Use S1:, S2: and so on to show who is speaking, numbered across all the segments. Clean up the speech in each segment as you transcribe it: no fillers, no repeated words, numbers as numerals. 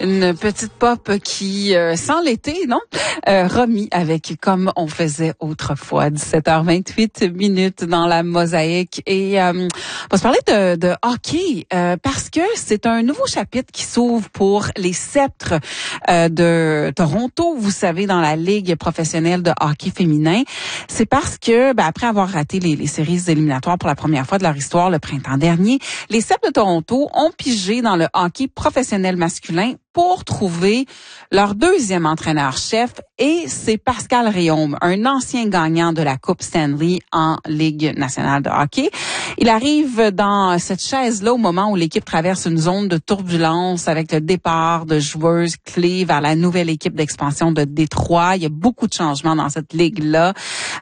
S1: Une petite pop qui sent l'été, non? Remis avec comme on faisait autrefois. 17h28 dans la mosaïque. Et on va se parler de hockey parce que c'est un nouveau chapitre qui s'ouvre pour les Sceptres de Toronto. Vous savez, dans la Ligue professionnelle de hockey féminin. C'est parce que, après avoir raté les séries éliminatoires pour la première fois de leur histoire le printemps dernier, les Sceptres de Toronto ont pigé dans le hockey professionnel masculin pour trouver leur deuxième entraîneur-chef, et c'est Pascal Réaume, un ancien gagnant de la Coupe Stanley en Ligue nationale de hockey. Il arrive dans cette chaise-là au moment où l'équipe traverse une zone de turbulence avec le départ de joueuses clés vers la nouvelle équipe d'expansion de Détroit. Il y a beaucoup de changements dans cette ligue-là.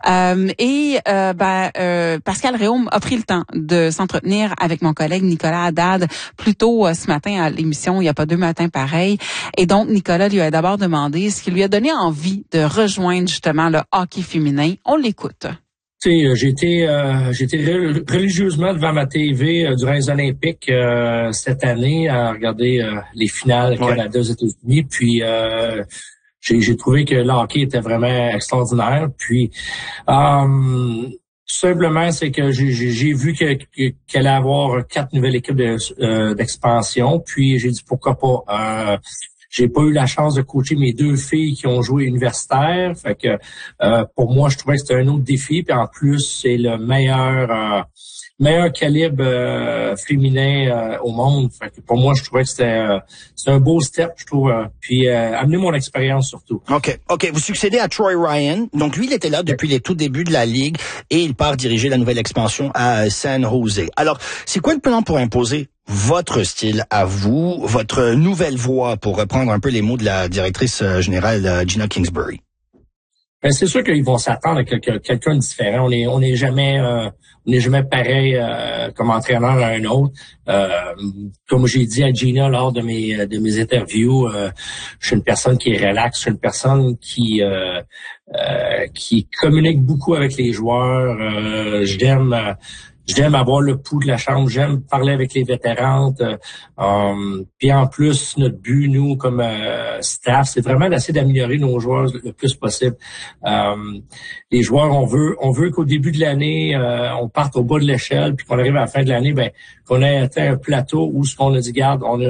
S1: Pascal Réaume a pris le temps de s'entretenir avec mon collègue Nicolas Haddad plus tôt ce matin à l'émission. Il n'y a pas deux matins pareils. Et donc, Nicolas lui a d'abord demandé ce qui lui a donné envie de rejoindre justement le hockey féminin. On l'écoute.
S2: J'étais religieusement devant ma TV durant les Olympiques cette année à regarder les finales Canada aux États-Unis. Puis j'ai trouvé que le hockey était vraiment extraordinaire. Puis tout simplement, c'est que j'ai vu qu'elle allait avoir 4 nouvelles équipes d'expansion. Puis j'ai dit pourquoi pas. J'ai pas eu la chance de coacher mes 2 filles qui ont joué universitaire. Fait que pour moi, je trouvais que c'était un autre défi. Puis en plus, c'est le meilleur calibre féminin au monde. Fait que pour moi, je trouvais que c'était un beau step, je trouve. Puis amener mon expérience surtout.
S3: OK. Vous succédez à Troy Ryan. Donc lui, il était là depuis les tout débuts de la Ligue et il part diriger la nouvelle expansion à San Jose. Alors, c'est quoi le plan pour imposer votre style à vous, votre nouvelle voix, pour reprendre un peu les mots de la directrice générale Gina Kingsbury?
S2: Ben, c'est sûr qu'ils vont s'attendre à quelqu'un de différent. On n'est jamais pareil comme entraîneur à un autre. Comme j'ai dit à Gina lors de mes interviews, je suis une personne qui est relaxe, je suis une personne qui communique beaucoup avec les joueurs. J'aime avoir le pouls de la chambre, j'aime parler avec les vétérantes. Puis en plus, notre but, nous, comme staff, c'est vraiment d'essayer d'améliorer nos joueurs le plus possible. Les joueurs, on veut qu'au début de l'année, on parte au bas de l'échelle, puis qu'on arrive à la fin de l'année, qu'on ait atteint un plateau où ce qu'on a dit, garde, on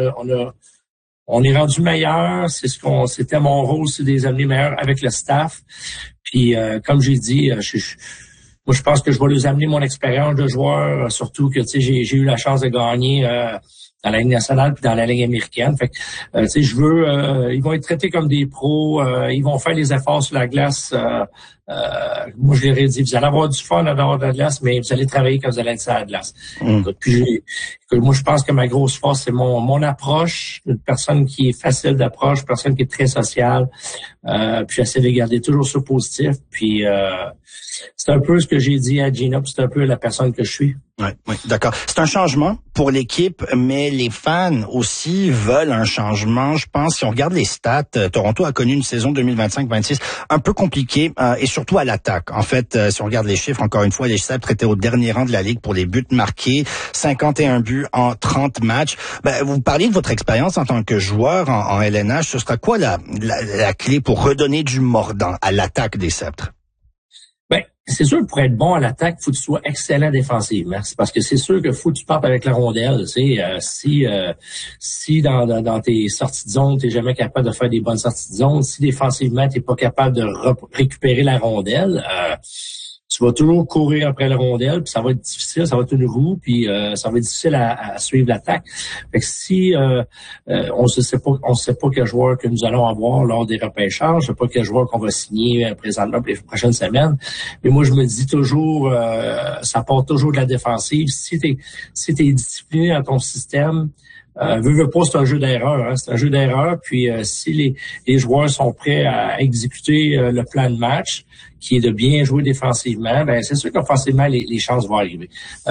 S2: est rendu meilleur. C'était mon rôle, c'est de les amener meilleurs avec le staff. Puis comme j'ai dit, moi, je pense que je vais les amener mon expérience de joueur, surtout que, tu sais, j'ai eu la chance de gagner dans la Ligue nationale puis dans la Ligue américaine. Fait que, tu sais, je veux, ils vont être traités comme des pros, ils vont faire les efforts sur la glace. Moi, je leur ai dit, vous allez avoir du fun à dehors de la glace, mais vous allez travailler quand vous allez être sur la glace. Puis, moi, je pense que ma grosse force, c'est mon approche, une personne qui est facile d'approche, une personne qui est très sociale. Puis, j'essaie de garder toujours ça positif. Puis, c'est un peu ce que j'ai dit à Gina, puis c'est un peu la personne que je suis.
S3: Oui, d'accord. C'est un changement pour l'équipe, mais les fans aussi veulent un changement. Je pense, si on regarde les stats, Toronto a connu une saison 2025-26 un peu compliquée, et surtout à l'attaque. En fait, si on regarde les chiffres, encore une fois, les Sceptres étaient au dernier rang de la Ligue pour les buts marqués, 51 buts en 30 matchs. Vous parliez de votre expérience en tant que joueur en LNH. Ce sera quoi la clé pour redonner du mordant à l'attaque des Sceptres?
S2: C'est sûr que pour être bon à l'attaque, faut que tu sois excellent défensivement. C'est parce que c'est sûr que faut que tu partes avec la rondelle. Tu sais, si dans tes sorties de zone, t'es jamais capable de faire des bonnes sorties de zone, si défensivement t'es pas capable de récupérer la rondelle, tu vas toujours courir après la rondelle, puis ça va être difficile, ça va être une roue, puis ça va être difficile à suivre l'attaque. Fait que si on sait pas quel joueur que nous allons avoir lors des repêchages, on sait pas quel joueur qu'on va signer présentement pour les prochaines semaines. Mais moi, je me dis toujours, ça part toujours de la défensive. Si t'es discipliné dans ton système, veux pas, c'est un jeu d'erreur. Hein? C'est un jeu d'erreur. Puis si les joueurs sont prêts à exécuter le plan de match, qui est de bien jouer défensivement, c'est sûr qu'offensivement, les chances vont arriver.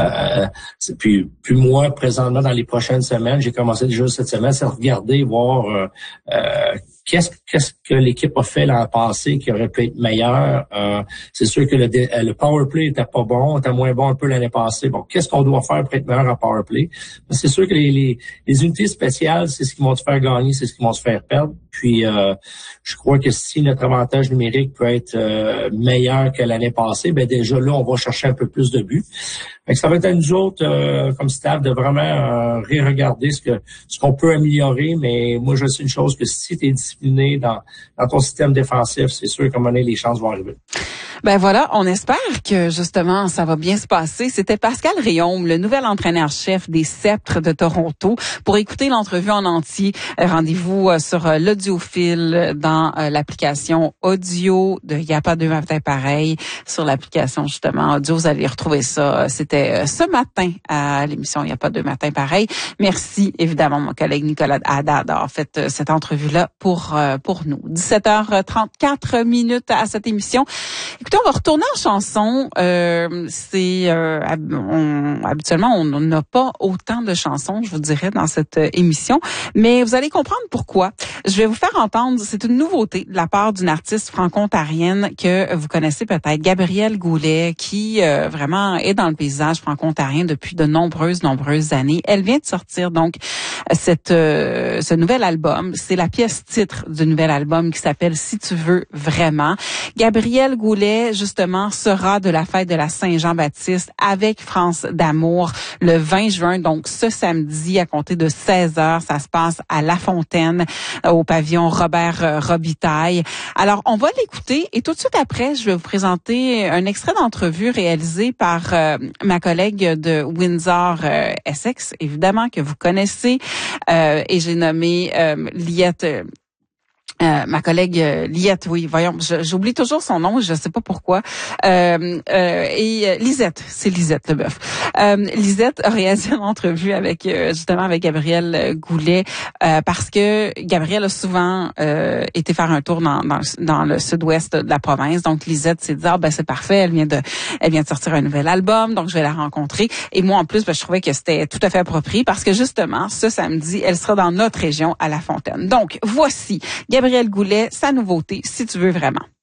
S2: Puis moi, présentement, dans les prochaines semaines, j'ai commencé déjà cette semaine, c'est regarder, voir qu'est-ce que l'équipe a fait l'an passé qui aurait pu être meilleur? C'est sûr que le power play était pas bon, était moins bon un peu l'année passée. Bon, qu'est-ce qu'on doit faire pour être meilleur en power play? C'est sûr que les unités spéciales, c'est ce qui vont te faire gagner, c'est ce qui vont te faire perdre. Puis, je crois que si notre avantage numérique peut être meilleur que l'année passée, ben déjà là, on va chercher un peu plus de buts. Fait que ça va être à nous autres, comme staff, de vraiment regarder ce qu'on peut améliorer. Mais moi, je sais une chose, que si tu es discipliné dans ton système défensif, c'est sûr qu'à un moment donné, les chances vont arriver.
S1: Ben voilà, on espère que justement ça va bien se passer. C'était Pascal Réaume, le nouvel entraîneur-chef des Sceptres de Toronto. Pour écouter l'entrevue en entier, rendez-vous sur l'audiophile dans l'application audio de Y a pas deux matins pareil. Sur l'application justement audio, vous allez retrouver ça. C'était ce matin à l'émission Y a pas deux matins pareil. Merci évidemment mon collègue Nicolas Haddad d'avoir fait cette entrevue-là pour nous. 17h34 à cette émission. Écoutez, on va retourner en chanson. Habituellement, on n'a pas autant de chansons, je vous dirais, dans cette émission. Mais vous allez comprendre pourquoi. Je vais vous faire entendre, c'est une nouveauté de la part d'une artiste franco-ontarienne que vous connaissez peut-être, Gabrielle Goulet, qui vraiment est dans le paysage franco-ontarien depuis de nombreuses années. Elle vient de sortir donc ce nouvel album. C'est la pièce titre du nouvel album qui s'appelle Si tu veux vraiment. Gabrielle Goulet, justement, sera de la fête de la Saint-Jean-Baptiste avec France d'amour le 20 juin, donc ce samedi à compter de 16h. Ça se passe à La Fontaine, au pavillon Robert Robitaille. Alors, on va l'écouter et tout de suite après, je vais vous présenter un extrait d'entrevue réalisé par ma collègue de Windsor, Essex, évidemment, que vous connaissez. Et j'ai nommé Liette... ma collègue Liette, oui, voyons, j'oublie toujours son nom, je sais pas pourquoi. Et Lisette, c'est Lisette Leboeuf. Lisette a réalisé une entrevue avec justement avec Gabrielle Goulet parce que Gabrielle a souvent été faire un tour dans le sud-ouest de la province. Donc Lisette s'est dit c'est parfait, elle vient de sortir un nouvel album, donc je vais la rencontrer. Et moi en plus, je trouvais que c'était tout à fait approprié parce que justement ce samedi, elle sera dans notre région à La Fontaine. Donc voici Gabrielle Goulet, sa nouveauté, Si tu veux vraiment.